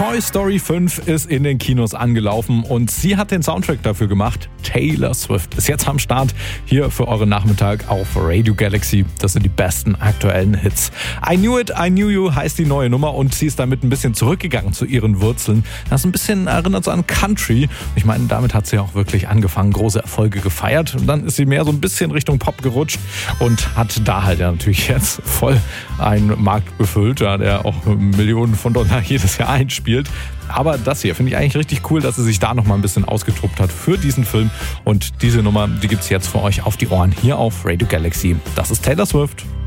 Toy Story 5 ist in den Kinos angelaufen und sie hat den Soundtrack dafür gemacht. Taylor Swift ist jetzt am Start hier für euren Nachmittag auf Radio Galaxy. Das sind die besten aktuellen Hits. I Knew It, I Knew You heißt die neue Nummer und sie ist damit ein bisschen zurückgegangen zu ihren Wurzeln. Das ein bisschen erinnert so an Country. Ich meine, damit hat sie auch wirklich angefangen, große Erfolge gefeiert. Und dann ist sie mehr so ein bisschen Richtung Pop gerutscht und hat da halt ja natürlich jetzt voll einen Markt befüllt, der auch Millionen von Dollar jedes Jahr einspielt. Aber das hier finde ich eigentlich richtig cool, dass sie sich da nochmal ein bisschen ausgetobt hat für diesen Film. Und diese Nummer, die gibt's jetzt für euch auf die Ohren hier auf Radio Galaxy. Das ist Taylor Swift.